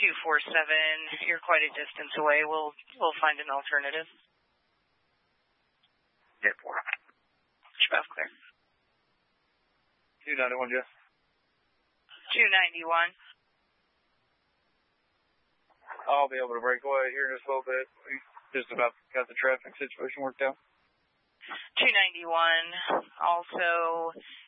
247, you're quite a distance away. We'll find an alternative. Airport. Both clear. 291, Jeff. 291. I'll be able to break away here in just a little bit. We just about got the traffic situation worked out. 291. Also,